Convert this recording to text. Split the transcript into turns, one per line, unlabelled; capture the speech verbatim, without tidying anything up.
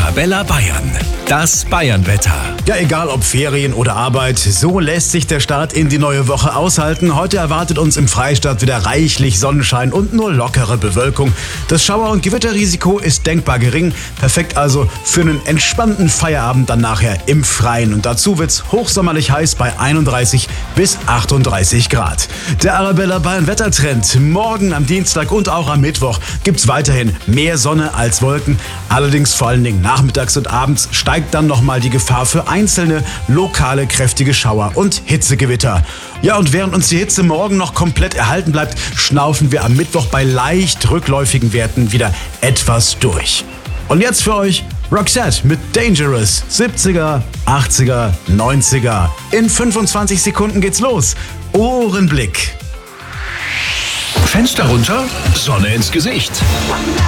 Arabella Bayern. Das Bayernwetter.
Ja, egal ob Ferien oder Arbeit, so lässt sich der Start in die neue Woche aushalten. Heute erwartet uns im Freistaat wieder reichlich Sonnenschein und nur lockere Bewölkung. Das Schauer- und Gewitterrisiko ist denkbar gering. Perfekt also für einen entspannten Feierabend dann nachher im Freien. Und dazu wird's hochsommerlich heiß bei einunddreißig bis achtunddreißig Grad. Der Arabella Bayern Wettertrend. Morgen am Dienstag und auch am Mittwoch gibt's weiterhin mehr Sonne als Wolken. Allerdings vor allen Dingen nachmittags und abends steigt dann nochmal die Gefahr für einzelne lokale kräftige Schauer und Hitzegewitter. Ja, und während uns die Hitze morgen noch komplett erhalten bleibt, schnaufen wir am Mittwoch bei leicht rückläufigen Werten wieder etwas durch. Und jetzt für euch Roxette mit Dangerous. siebziger, achtziger, neunziger. In fünfundzwanzig Sekunden geht's los. Ohrenblick.
Fenster runter, Sonne ins Gesicht.